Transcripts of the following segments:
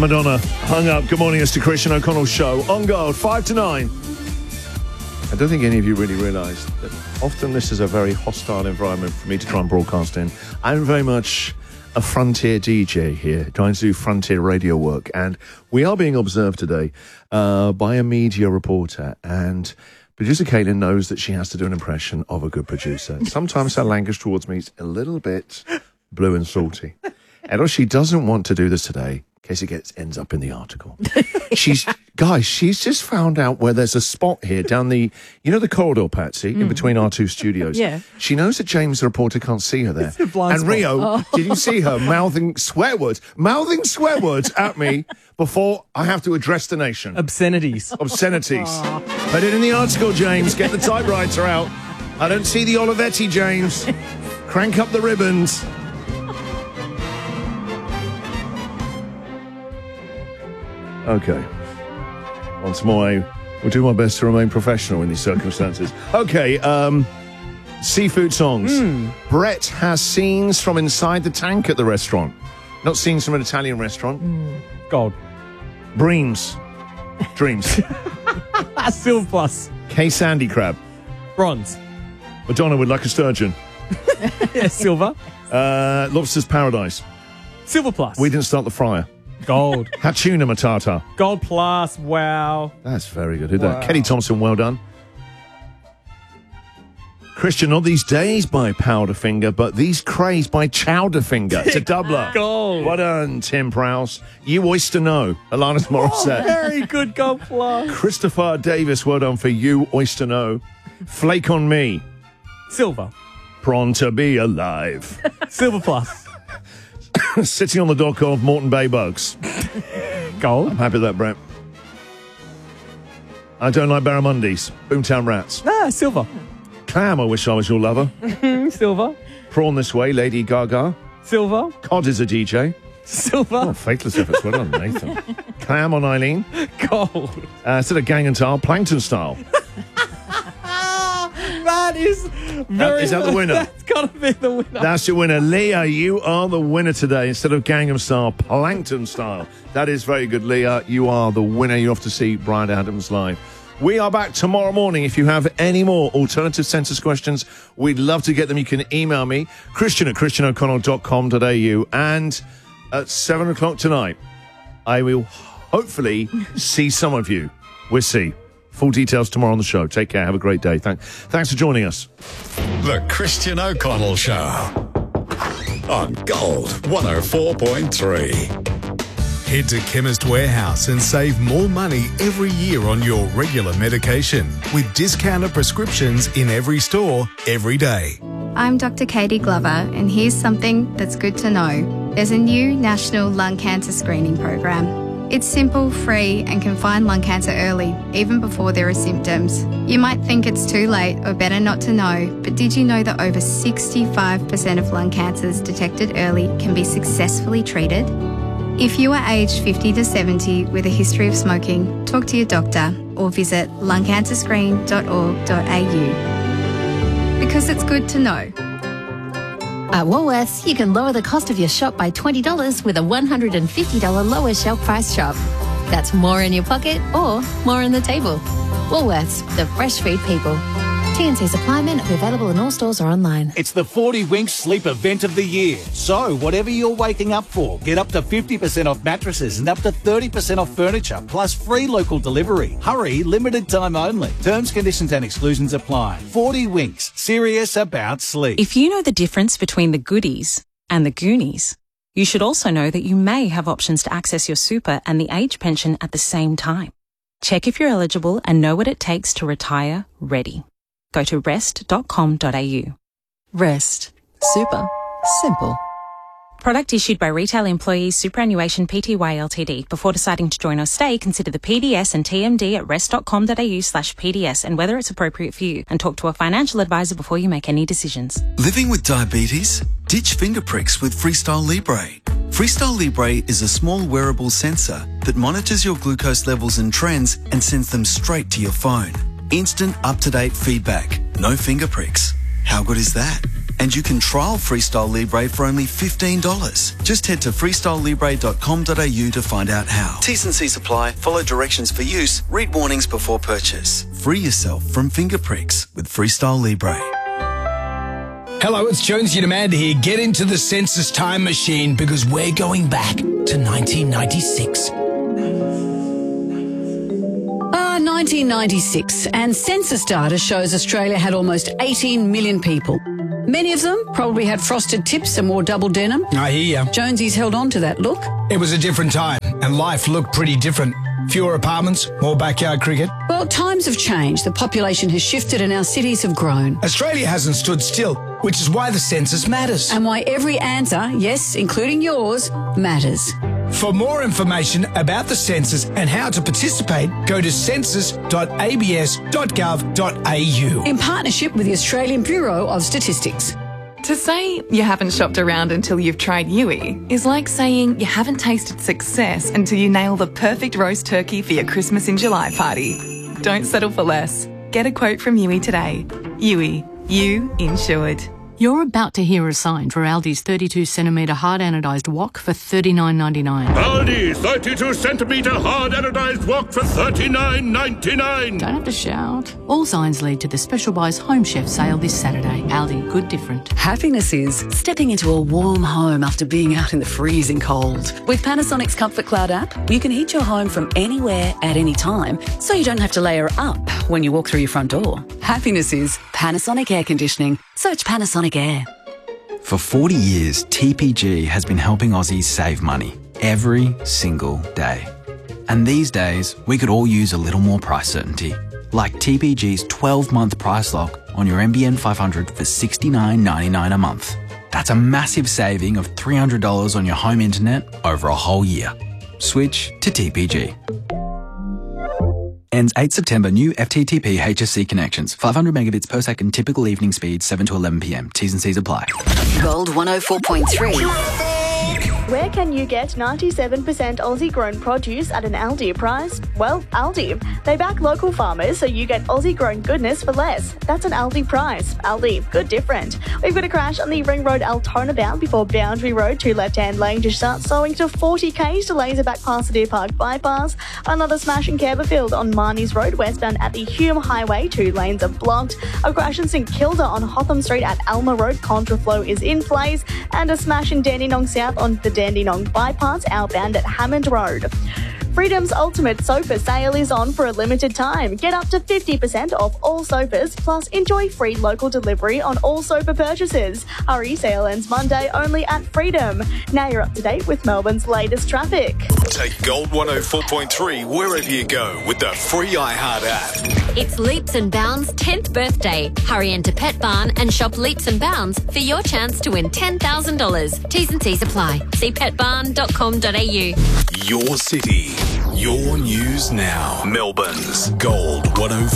Madonna, Hung Up. Good morning, it's the Christian O'Connell Show. On Gold, 5 to 9. I don't think any of you really realise that often this is a very hostile environment for me to try and broadcast in. I'm very much a frontier DJ here, trying to do frontier radio work, and we are being observed today by a media reporter, and producer Caitlin knows that she has to do an impression of a good producer. Sometimes her language towards me is a little bit blue and salty. And she doesn't want to do this today in case it ends up in the article. She's just found out where there's a spot here down the corridor, Patsy, in between our two studios. Yeah. She knows that James, the reporter, can't see her there. It's a blind spot. Rio, did you see her mouthing swear words at me before I have to address the nation? Obscenities. Put it in the article, James. Get the typewriter out. I don't see the Olivetti, James. Crank up the ribbons. Okay. Once more, I will do my best to remain professional in these circumstances. Okay, seafood songs. Brett has scenes from inside the tank at the restaurant. Not scenes from an Italian restaurant. Gold. Dreams. Silver plus. K. Sandy Crab. Bronze. Madonna would like a sturgeon. Yeah, silver. Lobster's Paradise. Silver plus. We didn't start the fryer. Gold. Hatuna Matata. Gold plus. Wow. That's very good. Who'd that? Kelly Thompson, well done. Christian, not these days by Powderfinger, but these craze by Chowderfinger. It's a doubler. Gold. Well done, Tim Prowse. You Oyster Know. Alanis Morissette. Very good. Gold plus. Christopher Davis, well done for You Oyster Know. Flake on Me. Silver. Prawn to be alive. Silver plus. Sitting on the dock of Moreton Bay Bugs. Gold. I'm happy with that, Brett. I don't like barramundis. Boomtown Rats. Silver. Clam, I wish I was your lover. Silver. Prawn This Way, Lady Gaga. Silver. Cod is a DJ. Silver. Oh, faithless efforts. Well done, Nathan. Clam on Eileen. Gold. Instead of Gang and Tile, Plankton Style. That is very... Is that the winner? That's got to be the winner. That's your winner. Leah, you are the winner today. Instead of Gangnam Style, Plankton Style. That is very good, Leah. You are the winner. You have to see Bryan Adams live. We are back tomorrow morning. If you have any more alternative census questions, we'd love to get them. You can email me, christian@christianoconnell.com.au. And at 7 o'clock tonight, I will hopefully see some of you. We'll see. Full details tomorrow on the show. Take care. Have a great day. Thanks for joining us. The Christian O'Connell Show on Gold 104.3. Head to Chemist Warehouse and save more money every year on your regular medication with discounted prescriptions in every store, every day. I'm Dr. Katie Glover, and here's something that's good to know. There's a new national lung cancer screening program. It's simple, free, and can find lung cancer early, even before there are symptoms. You might think it's too late or better not to know, but did you know that over 65% of lung cancers detected early can be successfully treated? If you are aged 50 to 70 with a history of smoking, talk to your doctor or visit lungcancerscreen.org.au. Because it's good to know. At Woolworths, you can lower the cost of your shop by $20 with a $150 lower shelf price shop. That's more in your pocket or more on the table. Woolworths, the fresh food people. T&C supply men are available in all stores or online. It's the 40 Winks Sleep Event of the Year. So, whatever you're waking up for, get up to 50% off mattresses and up to 30% off furniture, plus free local delivery. Hurry, limited time only. Terms, conditions and exclusions apply. 40 Winks, serious about sleep. If you know the difference between the goodies and the Goonies, you should also know that you may have options to access your super and the age pension at the same time. Check if you're eligible and know what it takes to retire ready. Go to rest.com.au. Rest. Super. Simple. Product issued by Retail Employees Superannuation Pty Ltd. Before deciding to join or stay, consider the PDS and TMD at rest.com.au/PDS and whether it's appropriate for you, and talk to a financial advisor before you make any decisions. Living with diabetes? Ditch finger pricks with Freestyle Libre. Freestyle Libre is a small wearable sensor that monitors your glucose levels and trends and sends them straight to your phone. Instant, up-to-date feedback. No finger pricks. How good is that? And you can trial Freestyle Libre for only $15. Just head to freestylelibre.com.au to find out how. T's and C's apply. Follow directions for use. Read warnings before purchase. Free yourself from finger pricks with Freestyle Libre. Hello, it's Jonesy and Amanda here. Get into the census time machine because we're going back to 1996. 1996, and census data shows Australia had almost 18 million people. Many of them probably had frosted tips and wore double denim. I hear ya. Jonesy's held on to that look. It was a different time, and life looked pretty different. Fewer apartments, more backyard cricket. Well, times have changed. The population has shifted and our cities have grown. Australia hasn't stood still, which is why the census matters. And why every answer, yes, including yours, matters. For more information about the census and how to participate, go to census.abs.gov.au. In partnership with the Australian Bureau of Statistics. To say you haven't shopped around until you've tried Yui is like saying you haven't tasted success until you nail the perfect roast turkey for your Christmas in July party. Don't settle for less. Get a quote from Yui today. Yui, you insured. You're about to hear a sign for Aldi's 32cm hard anodised wok for $39.99. Aldi 32cm hard anodised wok for $39.99. Don't have to shout. All signs lead to the Special Buys Home Chef sale this Saturday. Aldi, good different. Happiness is stepping into a warm home after being out in the freezing cold. With Panasonic's Comfort Cloud app, you can heat your home from anywhere at any time, so you don't have to layer up when you walk through your front door. Happiness is Panasonic Air Conditioning. Search Panasonic Air. For 40 years, TPG has been helping Aussies save money every single day. And these days, we could all use a little more price certainty. Like TPG's 12-month price lock on your NBN 500 for $69.99 a month. That's a massive saving of $300 on your home internet over a whole year. Switch to TPG. Ends 8 September. New FTTP HSC connections. 500 megabits per second. Typical evening speed 7 to 11 p.m. T's and C's apply. Gold 104.3. Where can you get 97% Aussie-grown produce at an Aldi price? Well, Aldi. They back local farmers so you get Aussie-grown goodness for less. That's an Aldi price. Aldi, good different. We've got a crash on the Ring Road Altona bound before Boundary Road, 2 left-hand lane to start slowing to 40 k's. Delays are back past the Deer Park bypass. Another smash in Caberfield on Marnie's Road westbound at the Hume Highway. 2 lanes are blocked. A crash in St Kilda on Hotham Street at Alma Road. Contraflow is in place. And a smash in Dandenong South on the Dandenong bypass outbound at Hammond Road. Freedom's ultimate sofa sale is on for a limited time. Get up to 50% off all sofas, plus enjoy free local delivery on all sofa purchases. Hurry, sale ends Monday only at Freedom. Now you're up to date with Melbourne's latest traffic. Take Gold 104.3 wherever you go with the free iHeart app. It's Leaps and Bounds' 10th birthday. Hurry into Pet Barn and shop Leaps and Bounds for your chance to win $10,000. T's and C's apply. See petbarn.com.au. Your city, your news now. Melbourne's Gold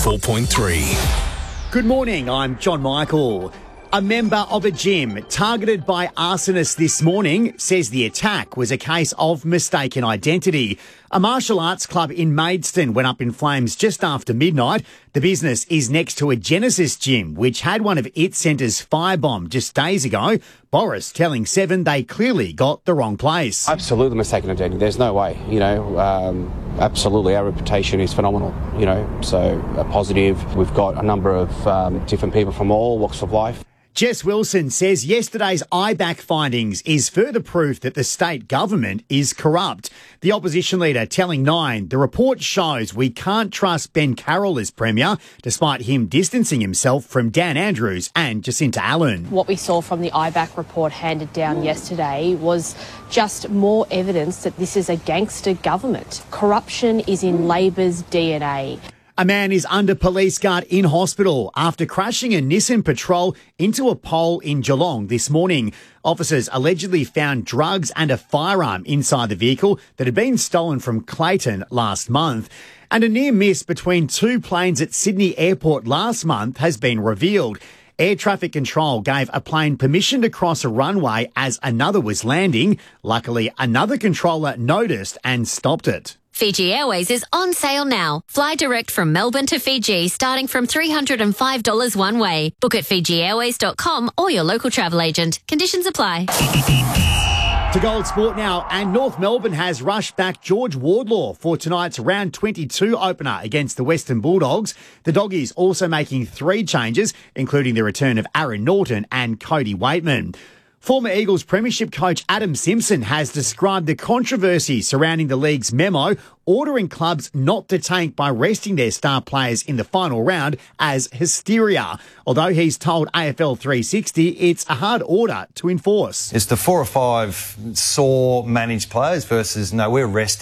104.3. Good morning, I'm John Michael. A member of a gym targeted by arsonists this morning says the attack was a case of mistaken identity. A martial arts club in Maidstone went up in flames just after midnight. The business is next to a Genesis gym, which had one of its centres firebombed just days ago. Boris telling Seven they clearly got the wrong place. Absolutely mistaken identity. There's no way, absolutely. Our reputation is phenomenal, so a positive. We've got a number of different people from all walks of life. Jess Wilson says yesterday's IBAC findings is further proof that the state government is corrupt. The opposition leader telling Nine the report shows we can't trust Ben Carroll as Premier, despite him distancing himself from Dan Andrews and Jacinta Allen. What we saw from the IBAC report handed down yesterday was just more evidence that this is a gangster government. Corruption is in Labor's DNA. A man is under police guard in hospital after crashing a Nissan Patrol into a pole in Geelong this morning. Officers allegedly found drugs and a firearm inside the vehicle that had been stolen from Clayton last month. And a near miss between 2 planes at Sydney Airport last month has been revealed. Air traffic control gave a plane permission to cross a runway as another was landing. Luckily, another controller noticed and stopped it. Fiji Airways is on sale now. Fly direct from Melbourne to Fiji starting from $305 one way. Book at FijiAirways.com or your local travel agent. Conditions apply. To Gold Sport now, and North Melbourne has rushed back George Wardlaw for tonight's round 22 opener against the Western Bulldogs. The Doggies also making 3 changes, including the return of Aaron Norton and Cody Waitman. Former Eagles premiership coach Adam Simpson has described the controversy surrounding the league's memo ordering clubs not to tank by resting their star players in the final round as hysteria. Although he's told AFL 360 it's a hard order to enforce. It's the 4 or 5 sore managed players versus, no, we're resting.